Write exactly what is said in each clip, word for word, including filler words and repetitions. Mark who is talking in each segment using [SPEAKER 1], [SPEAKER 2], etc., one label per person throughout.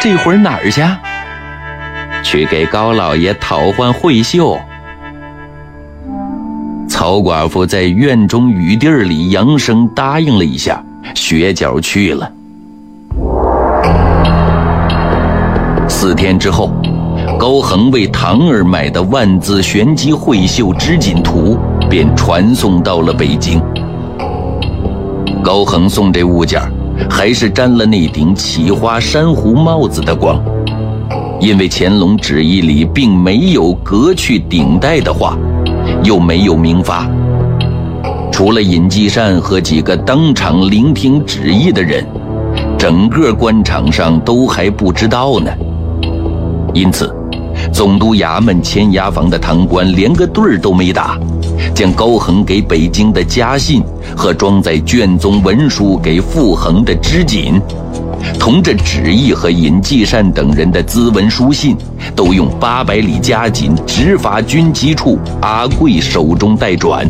[SPEAKER 1] 这会儿哪儿去？去给高老爷讨还惠秀。曹寡妇在院中雨地里扬声答应了一下，学脚去了。四天之后，高恒为堂儿买的万字玄机惠秀织锦图便传送到了北京。高恒送这物件还是沾了那顶起花珊瑚帽子的光，因为乾隆旨意里并没有革去顶戴的话，又没有明发，除了尹继善和几个当场聆听旨意的人，整个官场上都还不知道呢。因此总督衙门前衙房的堂官连个对儿都没打，将高恒给北京的家信和装在卷宗文书给傅恒的织锦，同这旨意和尹继善等人的咨文书信，都用八百里加紧直发军机处阿贵手中代转。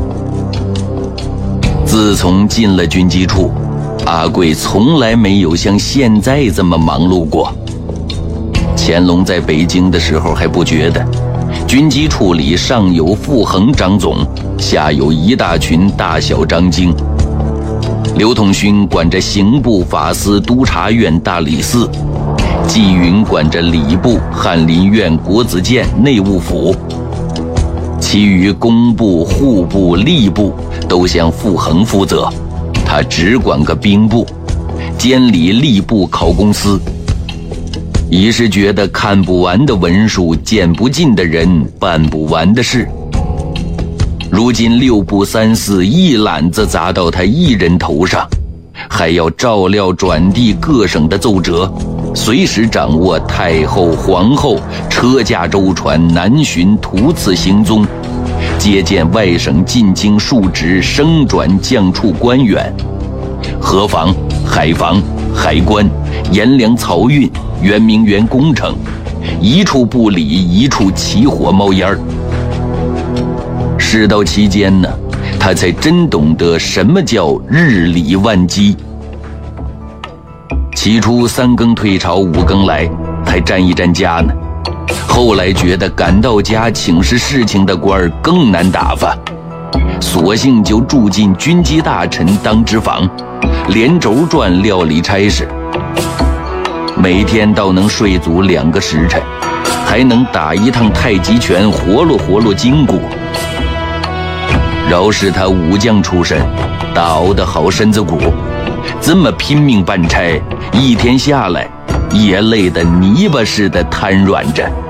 [SPEAKER 1] 自从进了军机处，阿贵从来没有像现在这么忙碌过。乾隆在北京的时候还不觉得，军机处里上有傅恒张总，下有一大群大小张京。刘统勋管着刑部法司督察院大理寺，纪云管着礼部翰林院国子监内务府，其余工部户部吏部都向傅恒负责，他只管个兵部，监理吏部考公司。已是觉得看不完的文书，见不尽的人，办不完的事。如今六部三司一揽子砸到他一人头上，还要照料转递各省的奏折，随时掌握太后皇后车驾舟船南巡途次行踪，接见外省进京述职升转降处官员，河防、海防、海关、盐粮漕运、圆明园工程，一处不理一处起火冒烟儿。事到期间呢，他才真懂得什么叫日理万机。起初三更退朝五更来，还沾一沾家呢，后来觉得赶到家请示事情的官儿更难打发，索性就住进军机大臣当值房，连轴转料理差事，每天倒能睡足两个时辰，还能打一趟太极拳活络活络筋骨。饶是他武将出身，大熬的好身子骨，这么拼命办差，一天下来也累得泥巴似的瘫软着。